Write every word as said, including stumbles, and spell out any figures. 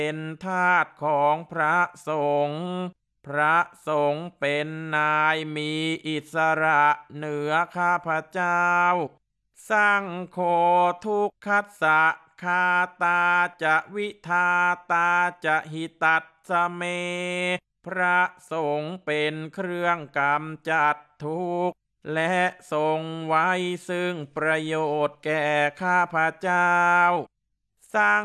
เป็นทาสของพระสงฆ์พระสงฆ์เป็นนายมีอิสระเหนือข้าพเจ้าสร้างโคทุกขัสสะคาตาจะวิทาตาจะหิตัสสะเมพระสงฆ์เป็นเครื่องกำจัดทุกข์และทรงไว้ซึ่งประโยชน์แก่ข้าพเจ้าสร้าง